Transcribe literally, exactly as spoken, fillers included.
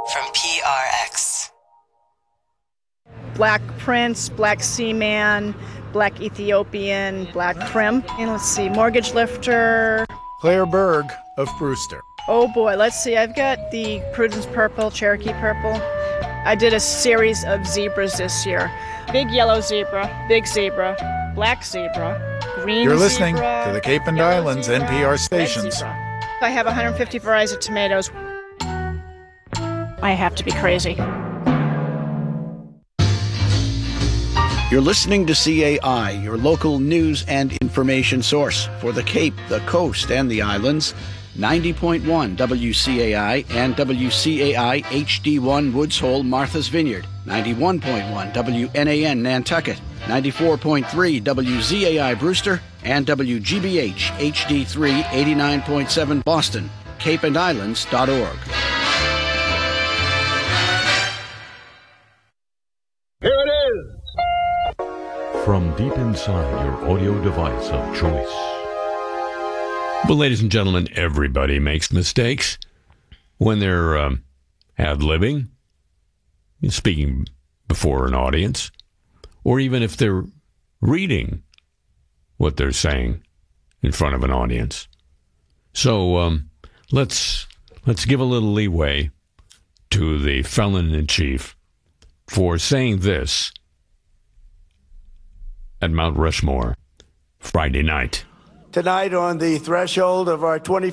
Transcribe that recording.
from P R X. Black Prince, Black Seaman, Black Ethiopian, Black Prim. And let's see, Mortgage Lifter. Claire Berg of Brewster. Oh boy, let's see, I've got the Prudence Purple, Cherokee Purple. I did a series of zebras this year. Big yellow zebra, big zebra, black zebra, green zebra. You're listening to the Cape and Islands zebra, N P R stations. I have one hundred fifty varieties of tomatoes. I have to be crazy. You're listening to C A I, your local news and information source for the Cape, the Coast, and the Islands. ninety point one W C A I and W C A I H D one Woods Hole, Martha's Vineyard. ninety-one point one W N A N Nantucket. ninety-four point three W Z A I Brewster. And W G B H H D three eighty-nine point seven Boston. cape and islands dot org. Here it is! From deep inside your audio device of choice. Well, ladies and gentlemen, everybody makes mistakes when they're um, ad-libbing, speaking before an audience, or even if they're reading what they're saying in front of an audience. So um, let's let's give a little leeway to the felon-in-chief for saying this at Mount Rushmore Friday night. Tonight, on the threshold of our twenty-fifth